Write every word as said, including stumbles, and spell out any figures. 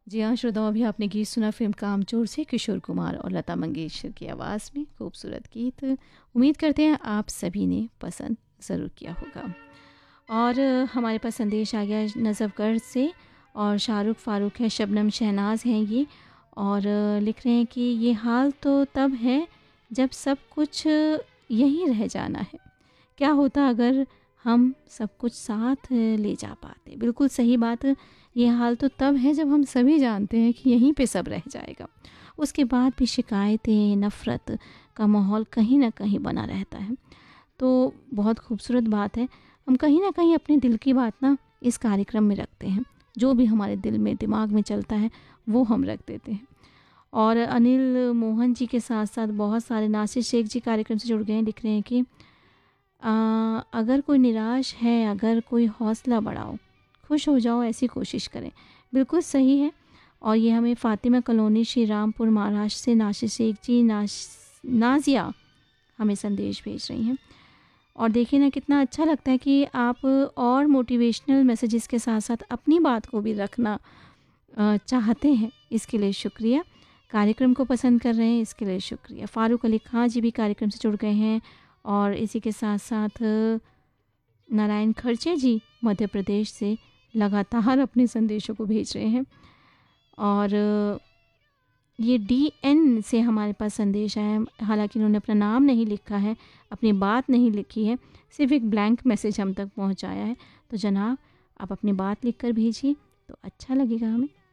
जी हाँ श्रोताओं, अभी आपने गीत सुना फिल्म कामचोर से किशोर कुमार और लता मंगेशकर की आवाज़ में। खूबसूरत गीत, उम्मीद करते हैं आप सभी ने पसंद ज़रूर किया होगा। और हमारे पास संदेश आ गया नजफगढ़ से, और शाहरुख फारूक है, शबनम शहनाज हैं ये, और लिख रहे हैं कि ये हाल तो तब है जब सब कुछ यहीं रह जाना है, क्या होता अगर हम सब कुछ साथ ले जा पाते। बिल्कुल सही बात, ये हाल तो तब है जब हम सभी जानते हैं कि यहीं पे सब रह जाएगा। उसके बाद भी शिकायतें, नफ़रत का माहौल कहीं ना कहीं बना रहता है। तो बहुत खूबसूरत बात है, हम कहीं ना कहीं अपने दिल की बात ना इस कार्यक्रम में रखते हैं। जो भी हमारे दिल में दिमाग में चलता है वो हम रख देते हैं। और अनिल मोहन जी के साथ साथ बहुत सारे, नासिर शेख जी कार्यक्रम से जुड़ गए हैं, लिख रहे हैं कि आ, अगर कोई निराश है, अगर कोई हौसला बढ़ाओ, खुश हो जाओ, ऐसी कोशिश करें। बिल्कुल सही है। और ये हमें फ़ातिमा कॉलोनी, श्री रामपुर, महाराष्ट्र से नासिर शेख जी, नाश नाजिया हमें संदेश भेज रही हैं। और देखिए ना, कितना अच्छा लगता है कि आप और मोटिवेशनल मैसेजेस के साथ साथ अपनी बात को भी रखना अ, चाहते हैं। इसके लिए शुक्रिया। कार्यक्रम को पसंद कर रहे हैं, इसके लिए शुक्रिया। फ़ारूक अली खां जी भी कार्यक्रम से जुड़ गए हैं। और इसी के साथ साथ नारायण खर्चे जी मध्य प्रदेश से लगातार अपने संदेशों को भेज रहे हैं। और ये डी एन से हमारे पास संदेश आया है, हालांकि उन्होंने अपना नाम नहीं लिखा है, अपनी बात नहीं लिखी है, सिर्फ एक ब्लैंक मैसेज हम तक पहुंचाया है। तो जनाब, आप अपनी बात लिखकर भेजिए तो अच्छा लगेगा हमें।